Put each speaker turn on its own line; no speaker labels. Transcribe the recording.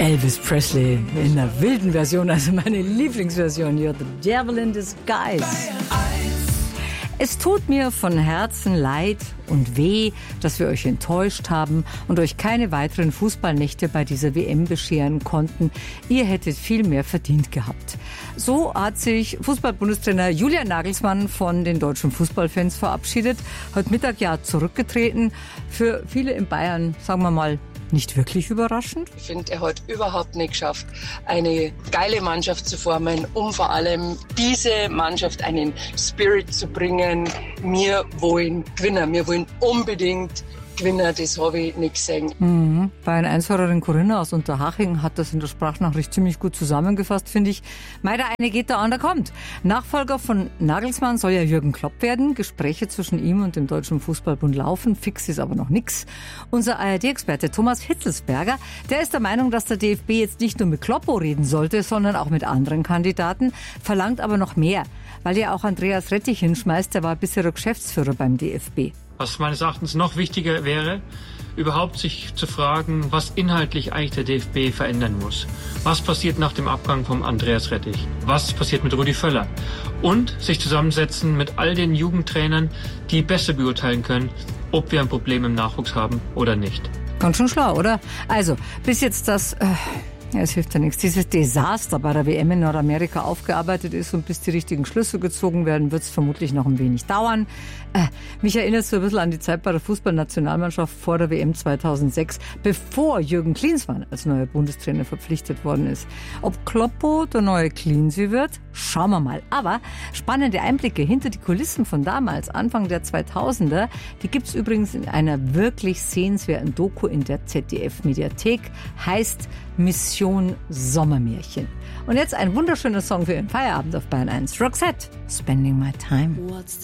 Elvis Presley in der wilden Version, also meine Lieblingsversion. You're the devil in disguise. Es tut mir von Herzen leid und weh, dass wir euch enttäuscht haben und euch keine weiteren Fußballnächte bei dieser WM bescheren konnten. Ihr hättet viel mehr verdient gehabt. So hat sich Fußball-Bundestrainer Julian Nagelsmann von den deutschen Fußballfans verabschiedet. Heute Mittag ja zurückgetreten. Für viele in Bayern, sagen wir mal, nicht wirklich überraschend?
Ich finde, er hat überhaupt nicht geschafft, eine geile Mannschaft zu formen, um vor allem diese Mannschaft einen Spirit zu bringen. Wir wollen gewinnen, wir wollen unbedingt gewinnen, das habe ich nicht gesehen.
Bayern 1-Hörerin Corinna aus Unterhaching hat das in der Sprachnachricht ziemlich gut zusammengefasst, finde ich. Mei, der eine geht, der andere kommt. Nachfolger von Nagelsmann soll ja Jürgen Klopp werden. Gespräche zwischen ihm und dem Deutschen Fußballbund laufen. Fix ist aber noch nix. Unser ARD-Experte Thomas Hitzelsberger, der ist der Meinung, dass der DFB jetzt nicht nur mit Kloppo reden sollte, sondern auch mit anderen Kandidaten, verlangt aber noch mehr, weil ja auch Andreas Rettich hinschmeißt, der war bisher Geschäftsführer beim DFB.
Was meines Erachtens noch wichtiger wäre, überhaupt sich zu fragen, was inhaltlich eigentlich der DFB verändern muss. Was passiert nach dem Abgang von Andreas Rettich? Was passiert mit Rudi Völler? Und sich zusammensetzen mit all den Jugendtrainern, die besser beurteilen können, ob wir ein Problem im Nachwuchs haben oder nicht.
Ganz schön schlau, oder? Also, bis jetzt es hilft ja nichts, dieses Desaster bei der WM in Nordamerika aufgearbeitet ist und bis die richtigen Schlüsse gezogen werden, wird es vermutlich noch ein wenig dauern. Mich erinnert so ein bisschen an die Zeit bei der Fußballnationalmannschaft vor der WM 2006, bevor Jürgen Klinsmann als neuer Bundestrainer verpflichtet worden ist. Ob Kloppo der neue Klinsi wird? Schauen wir mal. Aber spannende Einblicke hinter die Kulissen von damals, Anfang der 2000er, die gibt's übrigens in einer wirklich sehenswerten Doku in der ZDF-Mediathek, heißt Mission Sommermärchen. Und jetzt ein wunderschöner Song für Ihren Feierabend auf Bayern 1. Roxette, Spending My Time.